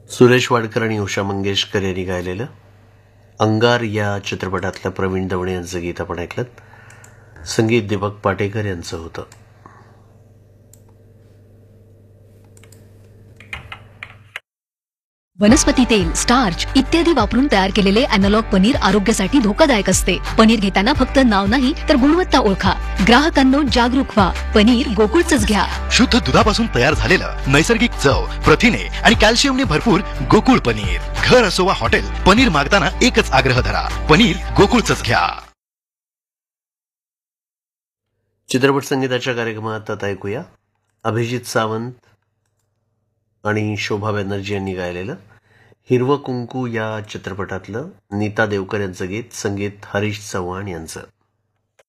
सुरेश वाडकर आणि उषा मंगेशकर यांनी गायलेलं अंगार या चित्रपटातलं प्रवीण दवणे यांचं गीत आपण ऐकलं. संगीत दीपक पाटेकर यांचं होतं. वनस्पती तेल, स्टार्च इत्यादी वापरून तयार केलेले अॅनालॉग पनीर आरोग्यासाठी धोकादायक असते. पनीर घेताना फक्त नाव नाही तर गुणवत्ता ओळखा. ग्राहकांनो जागरूक व्हा. पनीर गोकुळचंच घ्या. शुद्ध दुधापासून तयार झालेलं नैसर्गिक चव, प्रथिने आणि कॅल्शियमने भरपूर गोकुळ पनीर. घर असो वा हॉटेल, पनीर मागताना एकच आग्रह धरा, पनीर गोकुळचंच घ्या. चित्रपट संगीताच्या कार्यक्रमात आता ऐकूया अभिजित सावंत आणि शोभा बॅनर्जी यांनी गायलेलं हिरवं कुंकू या चित्रपटातलं नीता देवकर यांचं गीत. संगीत हरीश चव्हाण यांचं.